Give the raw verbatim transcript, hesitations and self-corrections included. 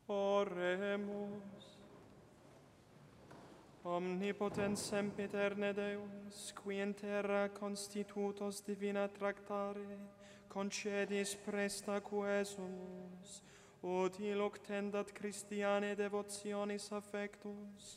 Oremus. Omnipotens sempiterne Deus, qui in terra constitutos divina tractare, concedis presta quesumus, ut illuc tendat Christiane devotionis affectus,